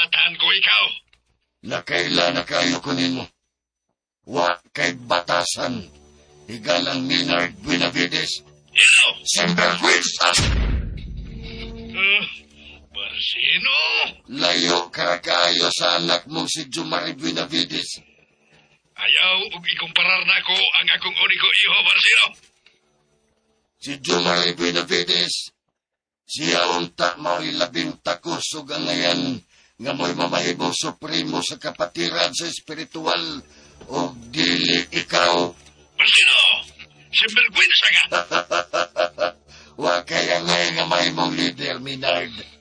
Ginabatahan ko ikaw. Nakaila na kayo kunin mo. Wa kay batasan. Higalang Minard Benavides. Ikaw? Sinvergüenza! Barsino? Layo ka kayo sa anak mong si Jumari Benavides. Ayaw ug ikumparar na ko ang akong unico iho, Barsino. Si Jumari Benavides, siya unta mao'y labing takos ug ang ngayon nga mo'y mamahimong supremo sa kapatiran sa espiritual o dili ikaw. Barsino! Sinvergüenza ka! Wa kaya ngay nga mahimong leader, Minard.